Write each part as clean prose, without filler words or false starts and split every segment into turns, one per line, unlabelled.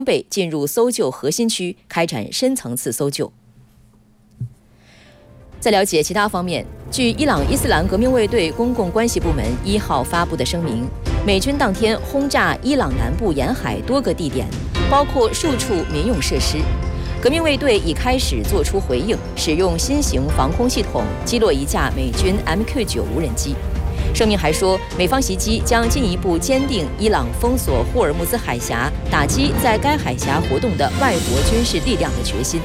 备进入搜救核心区，开展深层次搜救。在了解其他方面，据伊朗伊斯兰革命卫队公共关系部门1号发布的声明，美军当天轰炸伊朗南部沿海多个地点，包括数处民用设施。革命卫队已开始作出回应，使用新型防空系统击落一架美军 MQ-9 无人机。声明还说，美方袭击将进一步坚定伊朗封锁霍尔木兹海峡、打击在该海峡活动的外国军事力量的决心。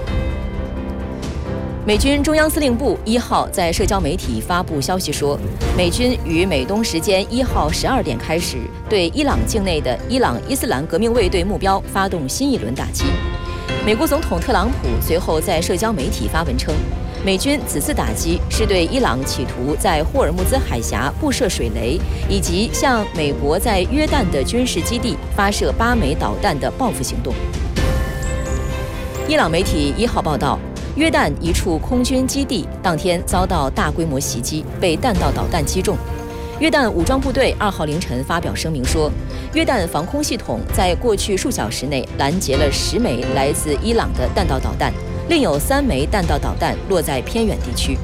美军中央司令部1号在社交媒体发布消息说，美军于美东时间1号12点开始对伊朗境内的伊朗伊斯兰革命卫队目标发动新一轮打击。美国总统特朗普随后在社交媒体发文称，美军此次打击是对伊朗企图在霍尔木兹海峡布设水雷，以及向美国在约旦的军事基地发射8枚导弹的报复行动。伊朗媒体1号报道，约旦一处空军基地当天遭到大规模袭击，被弹道导弹击中。约旦武装部队2号凌晨发表声明说，约旦防空系统在过去数小时内拦截了10枚来自伊朗的弹道导弹，另有3枚弹道导弹落在偏远地区。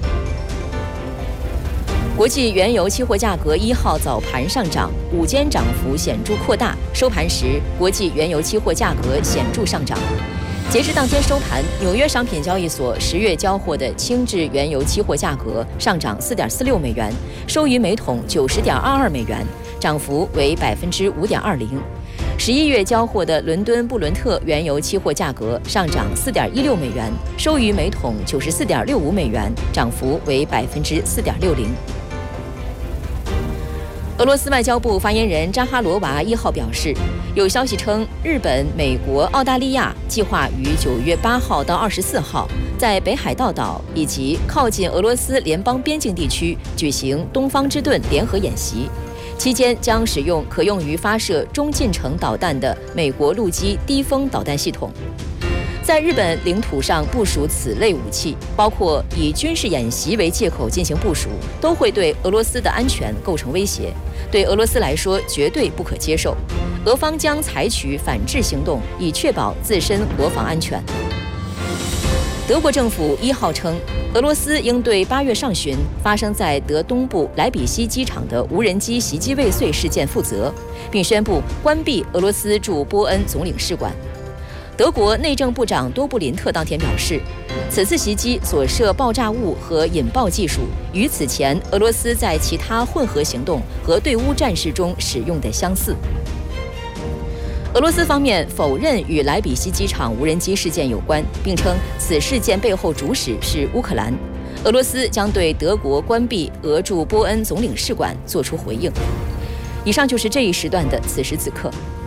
国际原油期货价格1号早盘上涨，午间涨幅显著扩大，收盘时国际原油期货价格显著上涨。截至当天收盘，纽约商品交易所10月交货的轻质原油期货价格上涨4.46美元，收于每桶90.22美元，涨幅为5.20%。11月交货的伦敦布伦特原油期货价格上涨4.16美元，收于每桶94.65美元，涨幅为4.60%。俄罗斯外交部发言人扎哈罗娃1号表示，有消息称，日本、美国、澳大利亚计划于9月8号到24号在北海道岛以及靠近俄罗斯联邦边境地区举行东方之盾联合演习，期间将使用可用于发射中近程导弹的美国陆基低风导弹系统。在日本领土上部署此类武器，包括以军事演习为借口进行部署，都会对俄罗斯的安全构成威胁，对俄罗斯来说绝对不可接受。俄方将采取反制行动，以确保自身国防安全。德国政府1号称，俄罗斯应对8月上旬发生在德东部莱比锡机场的无人机袭击未遂事件负责，并宣布关闭俄罗斯驻波恩总领事馆。德国内政部长多布林特当天表示，此次袭击所涉爆炸物和引爆技术与此前俄罗斯在其他混合行动和对乌战事中使用的相似。俄罗斯方面否认与莱比锡机场无人机事件有关，并称此事件背后主使是乌克兰。俄罗斯将对德国关闭俄驻波恩总领事馆作出回应。以上就是这一时段的此时此刻。